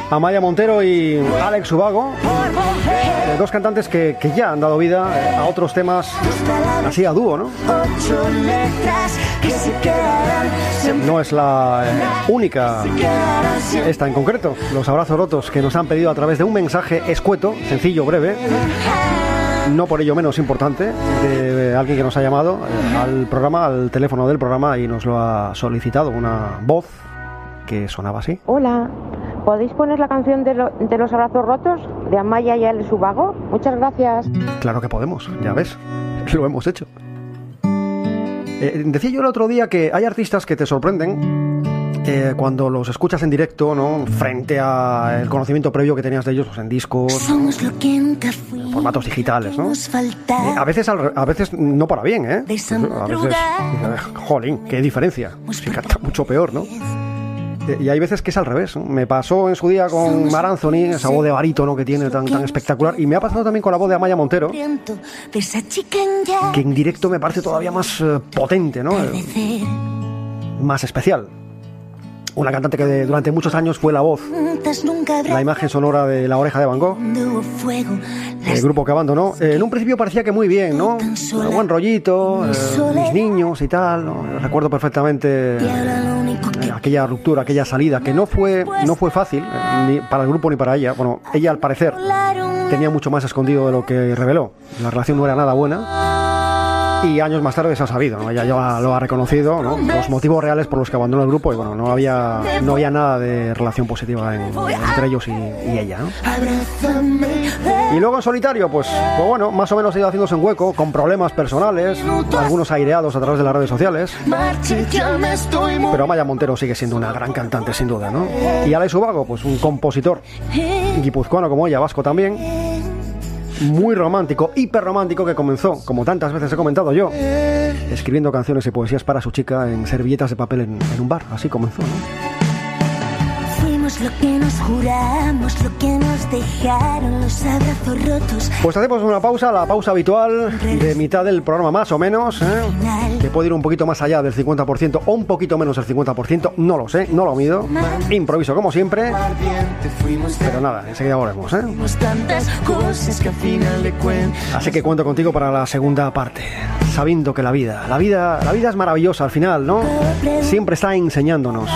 Amaya Montero y Alex Ubago, dos cantantes que ya han dado vida a otros temas así a dúo, ¿no? No es la única esta en concreto, Los Abrazos Rotos, que nos han pedido a través de un mensaje escueto, sencillo, breve, no por ello menos importante, de alguien que nos ha llamado al programa, al teléfono del programa, y nos lo ha solicitado, una voz que sonaba así. Hola, ¿podéis poner la canción de Los Abrazos Rotos de Amaya y Alex Ubago? Muchas gracias. Claro que podemos, ya ves, lo hemos hecho. Decía yo el otro día que hay artistas que te sorprenden cuando los escuchas en directo, ¿no? Frente al conocimiento previo que tenías de ellos, pues, en discos, ¿no? En formatos digitales, ¿no? A veces no para bien, ¿eh? A veces, jolín, qué diferencia. Se canta mucho peor, ¿no? Y hay veces que es al revés, ¿no? Me pasó en su día con Mar Anthony, esa voz de barítono que tiene tan espectacular, y me ha pasado también con la voz de Amaya Montero, que en directo me parece todavía más potente, ¿no? Más especial. Una cantante que durante muchos años fue la voz, la imagen sonora de La Oreja de Van Gogh, el grupo que abandonó. En un principio parecía que muy bien, ¿no? Buen rollito, mis niños y tal, ¿no? Recuerdo perfectamente aquella ruptura, aquella salida, que no fue fácil, ni para el grupo ni para ella. Bueno, ella al parecer tenía mucho más escondido de lo que reveló. La relación no era nada buena. Y años más tarde se ha sabido, ¿no? Ella ya lo ha reconocido, ¿no? Los motivos reales por los que abandonó el grupo, y bueno, no había nada de relación positiva entre ellos y ella, ¿no? Y luego en solitario, pues bueno, más o menos ha ido haciéndose un hueco, con problemas personales, algunos aireados a través de las redes sociales. Pero Amaya Montero sigue siendo una gran cantante, sin duda, ¿no? Y Alex Ubago, pues un compositor guipuzcoano como ella, vasco también, muy romántico, hiperromántico, que comenzó, como tantas veces he comentado yo, escribiendo canciones y poesías para su chica en servilletas de papel en un bar. Así comenzó, ¿no? Fuimos lo que nos juramos, lo que nos dejaron los abrazos rotos. Pues hacemos una pausa, la pausa habitual de mitad del programa más o menos, que puede ir un poquito más allá del 50% o un poquito menos del 50%, no lo sé, no lo mido, improviso como siempre, pero nada, enseguida volvemos, Así que cuento contigo para la segunda parte, sabiendo que la vida es maravillosa al final, ¿no? Siempre está enseñándonos.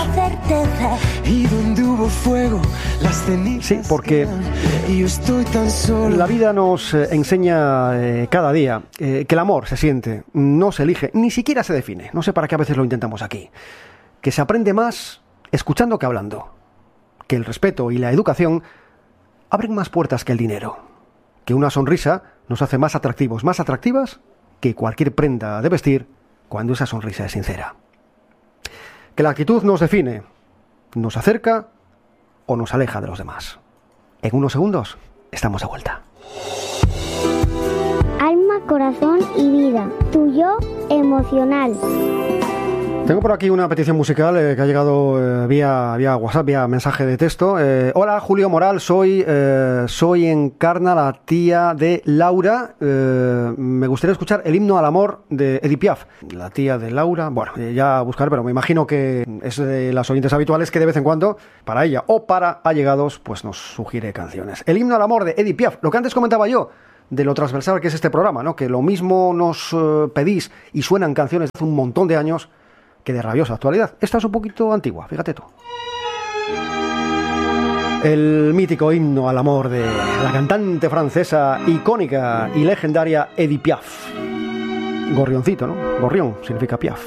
Sí, porque la vida nos enseña cada día que el amor se siente, no se elige, ni siquiera se define. No sé para qué a veces lo intentamos aquí. Que se aprende más escuchando que hablando. Que el respeto y la educación abren más puertas que el dinero. Que una sonrisa nos hace más atractivos, más atractivas que cualquier prenda de vestir cuando esa sonrisa es sincera. Que la actitud nos define, nos acerca o nos aleja de los demás. En unos segundos estamos de vuelta. Alma, corazón y vida. Tu yo emocional. Tengo por aquí una petición musical que ha llegado vía WhatsApp, vía mensaje de texto. Hola, Julio Moral, soy Encarna, la tía de Laura. Me gustaría escuchar el himno al amor de Edith Piaf. La tía de Laura, bueno, ya buscaré, pero me imagino que es de las oyentes habituales que de vez en cuando, para ella o para allegados, pues nos sugiere canciones. El himno al amor de Edith Piaf, lo que antes comentaba yo, de lo transversal que es este programa, ¿no? Que lo mismo nos pedís y suenan canciones de hace un montón de años que de rabiosa actualidad. Esta es un poquito antigua, fíjate tú. El mítico himno al amor de la cantante francesa icónica y legendaria Edith Piaf. Gorrioncito, ¿no? Gorrión significa Piaf.